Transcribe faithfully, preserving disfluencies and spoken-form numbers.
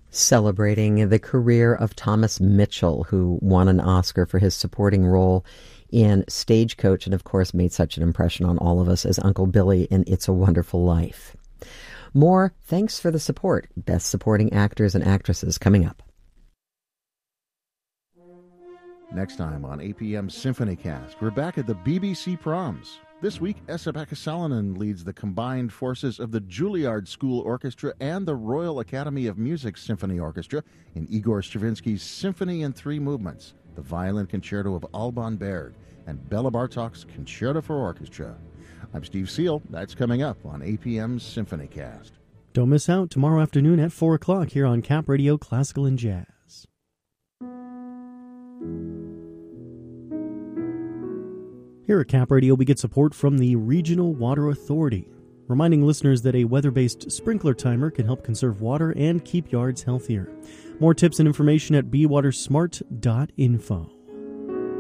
Celebrating the career of Thomas Mitchell, who won an Oscar for his supporting role in Stagecoach and, of course, made such an impression on all of us as Uncle Billy in It's a Wonderful Life. More Thanks for the Support, Best Supporting Actors and Actresses, coming up. Next time on A P M Symphonycast, we're back at the B B C Proms. This week, Esa-Pekka Salonen leads the combined forces of the Juilliard School Orchestra and the Royal Academy of Music Symphony Orchestra in Igor Stravinsky's Symphony in Three Movements, the Violin Concerto of Alban Berg, and Bela Bartok's Concerto for Orchestra. I'm Steve Seal. That's coming up on A P M's Symphonycast. Don't miss out tomorrow afternoon at four o'clock here on Cap Radio Classical and Jazz. Here at Cap Radio, we get support from the Regional Water Authority, reminding listeners that a weather-based sprinkler timer can help conserve water and keep yards healthier. More tips and information at be water smart dot info.